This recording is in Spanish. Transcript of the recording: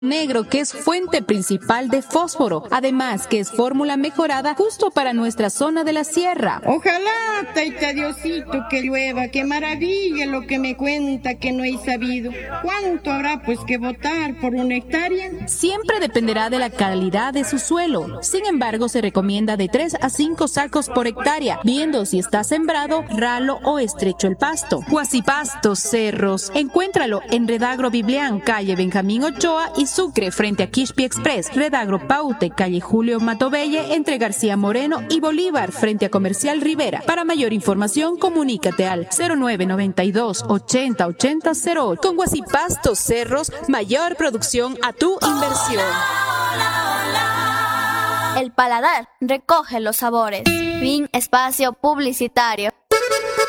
negro, que es fuente principal de fósforo, además que es fórmula mejorada justo para nuestra zona de la sierra. Ojalá, taita Diosito, que llueva, qué maravilla lo que me cuenta que no he sabido. ¿Cuánto habrá pues que votar por una hectárea? Siempre dependerá de la calidad de su suelo. Sin embargo, se recomienda de 3 a 5 sacos por hectárea, viendo si está sembrado, ralo o estrecho el pasto. Guasipastos, cerros. Encuéntralo en Redagro Biblián, calle Benjamín Ochoa y Sucre, frente a Quixpi Express. Redagro Paute, calle Julio Matobelle, entre García Moreno y Bolívar, frente a Comercial Rivera. Para mayor información, comunícate al 0992 80 80 08. Con Guasipastos Cerros, mayor producción a tu inversión. El paladar recoge los sabores. Fin espacio publicitario.